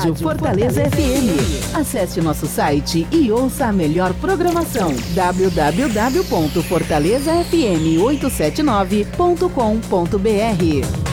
Rádio Fortaleza FM. Acesse nosso site e ouça a melhor programação. www.fortalezafm879.com.br